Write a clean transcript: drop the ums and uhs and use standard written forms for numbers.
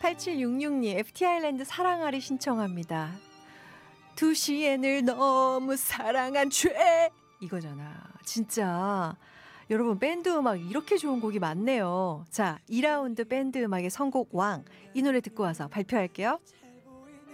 8766님 FT 아일랜드 사랑하리 신청합니다. 2시에 늘 너무 사랑한 죄 이거잖아. 진짜 여러분 밴드 음악 이렇게 좋은 곡이 많네요. 자, 2라운드 밴드 음악의 선곡 왕 이 노래 듣고 와서 발표할게요.